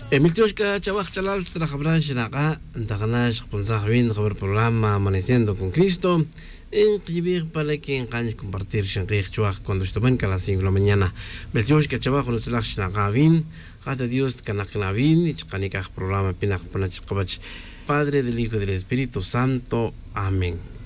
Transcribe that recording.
Emilioshka Chabaj Chalal Trajabran Shinaga, Antaganash, Ponsahvin, Javier Programa Amaneciendo con Cristo, en Kibir para que en Cañas compartir Shangrich Chuach cuando estuven a las 5 de la mañana. Melioshka Chabaj, no se la Shinagavin, Hata Dios Kanaknavin, y Chkanikaj Programa Pinach Panachkabach, Padre del Hijo y del Espíritu Santo. Amén.